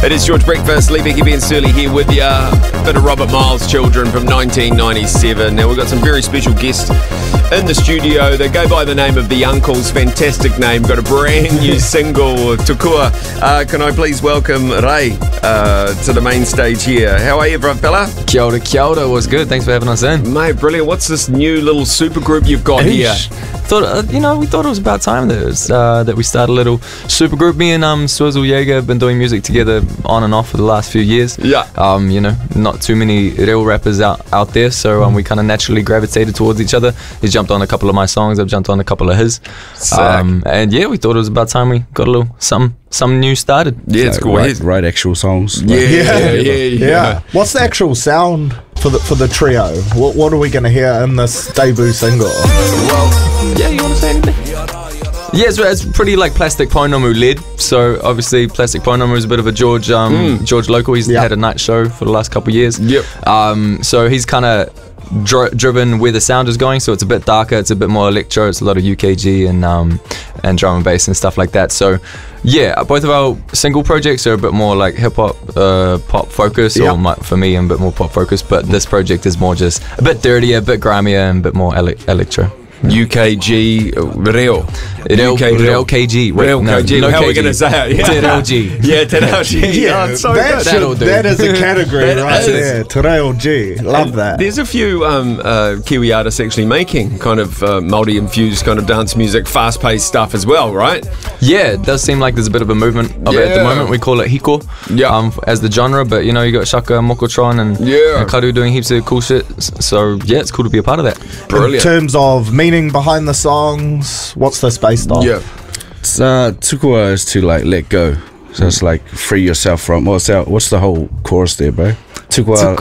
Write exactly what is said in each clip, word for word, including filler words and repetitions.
It is George Breakfast, Lee Becky Ben Surly here with you. A bit of Robert Miles Children from nineteen ninety-seven. Now we've got some very special guests in the studio. They go by the name of The Uncles, fantastic name. Got a brand new single, Tukua. Uh, can I please welcome Ray uh, to the main stage here. How are you, bro, fella? Kia ora, kia ora. Was good. Thanks for having us in. Mate, brilliant. What's this new little super group you've got here? Thought, uh, you know, we thought it was about time that, it was, uh, that we started a little super group. Me and um, Swizzle Jaeger have been doing music together on and off for the last few years. Yeah. Um, you know, not too many real rappers out, out there, so um, we kind of naturally gravitated towards each other. He jumped on a couple of my songs, I've jumped on a couple of his. Um, and yeah, we thought it was about time we got a little something, something new started. Yeah, it's so cool. Write, write actual songs. Yeah, Like, yeah, yeah, yeah, Yeah. yeah. What's the actual sound for the for the trio? What what are we gonna hear in this debut single? Well, yeah, you want to say anything? Yeah, it's, it's pretty like Plastic Ponomu led. So obviously Plastic Ponomu is a bit of a George um, Mm. George local. He's Yeah. had a night show for the last couple of years. Yep. Um, so he's kind of dri- driven where the sound is going. So it's a bit darker. It's a bit more electro. It's a lot of U K G and um, and drum and bass and stuff like that. So yeah, both of our single projects are a bit more like hip hop, uh, pop focus, Yep. or my, for me, I'm a bit more pop focus. But this project is more just a bit dirtier, a bit grimier, and a bit more ele- electro. U K G uh, Real. Real, U K Real K G. Wait, Real no, K G. no How are we K G. going to say it? Yeah. T R L G. Yeah, T R L G. Yeah, Oh, it's so that, good. That'll should, do. that is a category That right is. there. Te Reo G. Love that. There's a few um, uh, Kiwi artists actually making kind of uh, Māori-infused kind of dance music, fast-paced stuff as well, right? Yeah, it does seem like there's a bit of a movement of it at Yeah. the moment. We call it hiko Yeah. um, as the genre, but you know, you got Shaka, Mokotron, and, Yeah. and Karu doing heaps of cool shit. S- So yeah, it's cool to be a part of that. In Brilliant. terms of meaning behind the songs, what's this based on? Yeah. It's, uh, tukua is to like let go. So it's like free yourself from. What's that? What's the whole chorus there, bro? Tukua.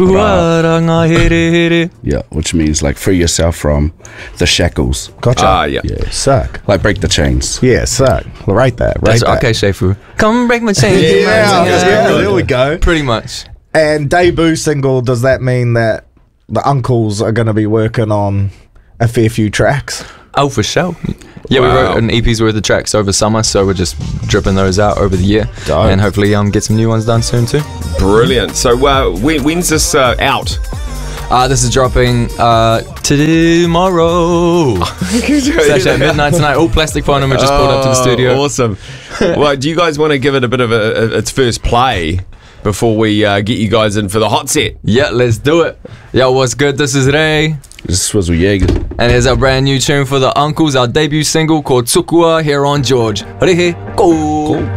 ra. Yeah, which means like free yourself from the shackles. Gotcha. Ah, yeah. Yeah. Sick. Like break the chains. Yeah, sick. Rate that. Rate That's that. okay, Shefu. Come break my chains. Yeah, man. yeah, there we go. Pretty much. And debut single, does that mean that the Uncles are going to be working on a fair few tracks? Oh, for sure. Yeah, Wow. we wrote an E P's worth of tracks over summer, so we're just dripping those out over the year, Dope. and hopefully um get some new ones done soon too. Brilliant. So uh, when, when's this uh, out? Uh, this is dropping uh, tomorrow. It's actually at midnight tonight. All Plastic Phone, and we just pulled up to the studio. Oh, awesome. Well, do you guys want to give it a bit of a, a, its first play before we uh, get you guys in for the hot set? Yeah, let's do it. Yo, what's good? This is Ray. This is Swizzle Jaeger. And here's our brand new tune for the Uncles, our debut single called Tsukua here on George. Rehe, go!